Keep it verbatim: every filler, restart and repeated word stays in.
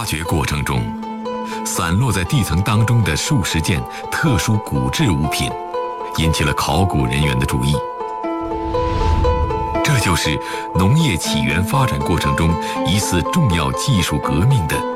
发掘过程中，散落在地层当中的数十件特殊骨质物品，引起了考古人员的注意。这就是农业起源发展过程中一次重要技术革命的